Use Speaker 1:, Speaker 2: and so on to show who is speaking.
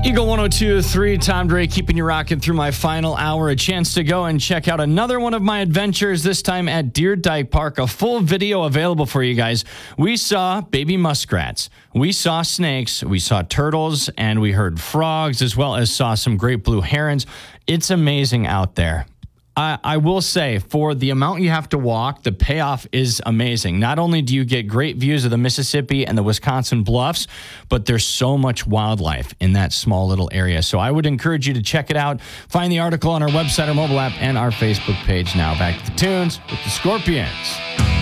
Speaker 1: Eagle 102.3, Tom Dre keeping you rocking through my final hour. A chance to go and check out another one of my adventures, this time at Deer Dyke Park. A full video available for you guys. We saw baby muskrats. We saw snakes. We saw turtles. And we heard frogs, as well as saw some great blue herons. It's amazing out there. I will say, for the amount you have to walk, the payoff is amazing. Not only do you get great views of the Mississippi and the Wisconsin bluffs, but there's so much wildlife in that small little area. So I would encourage you to check it out. Find the article on our website, our mobile app, and our Facebook page now. Back to the tunes with the Scorpions.